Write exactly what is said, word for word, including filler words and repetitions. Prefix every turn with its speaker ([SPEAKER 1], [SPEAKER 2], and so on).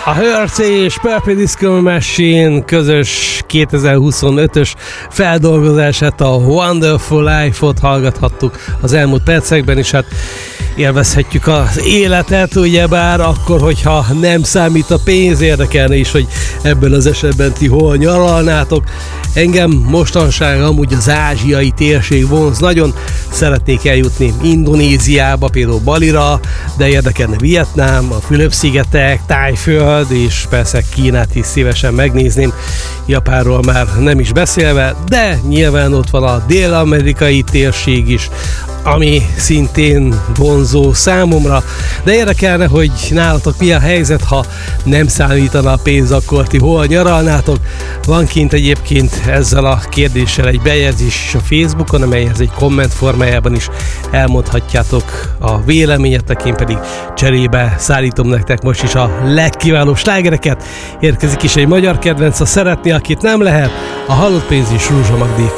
[SPEAKER 1] A Hurt és Purple Disco Machine közös kétezer-huszonötös feldolgozását, a Wonderful Life-ot hallgathattuk az elmúlt percekben, és hát élvezhetjük az életet, ugyebár akkor, hogyha nem számít a pénz, érdekelne is, hogy ebben az esetben ti hol nyaralnátok. Engem mostanság amúgy az ázsiai térség vonz nagyon, szeretnék eljutni Indonéziába, például Balira, de érdekelne Vietnám, a Fülöp-szigetek, Tájföld, és persze Kínát is szívesen megnézném, Japánról már nem is beszélve, de nyilván ott van a dél-amerikai térség is, ami szintén vonzó számomra, de érdekelne, hogy nálatok mi a helyzet, ha nem számítana a pénz, akkor ti hol nyaralnátok. Van kint egyébként ezzel a kérdéssel egy bejegyzés is a Facebookon, amelyhez egy komment formájában is elmondhatjátok a véleményetek, én pedig cserébe szállítom nektek most is a legkiválóbb slágereket. Érkezik is egy magyar kedvenc, a szeretni, akit nem lehet, a halott pénz és Rózsa Magdi